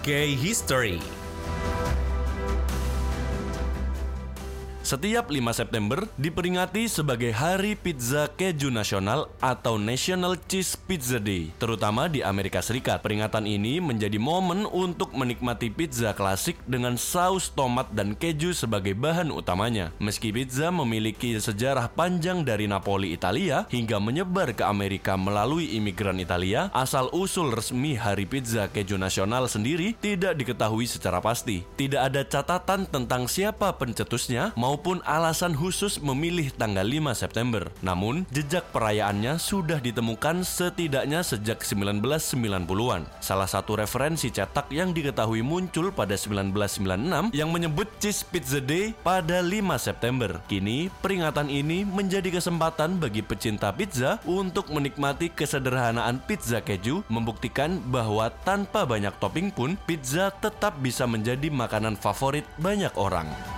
UK History. Setiap 5 September diperingati sebagai Hari Pizza Keju Nasional atau National Cheese Pizza Day, terutama di Amerika Serikat. Peringatan ini menjadi momen untuk menikmati pizza klasik dengan saus tomat dan keju sebagai bahan utamanya. Meski pizza memiliki sejarah panjang dari Napoli, Italia, hingga menyebar ke Amerika melalui imigran Italia, asal-usul resmi Hari Pizza Keju Nasional sendiri tidak diketahui secara pasti. Tidak ada catatan tentang siapa pencetusnya maupun alasan khusus memilih tanggal 5 September. Namun, jejak perayaannya sudah ditemukan setidaknya sejak 1990-an. Salah satu referensi cetak yang diketahui muncul pada 1996 yang menyebut Cheese Pizza Day pada 5 September. Kini, peringatan ini menjadi kesempatan bagi pecinta pizza untuk menikmati kesederhanaan pizza keju, membuktikan bahwa tanpa banyak topping pun, pizza tetap bisa menjadi makanan favorit banyak orang.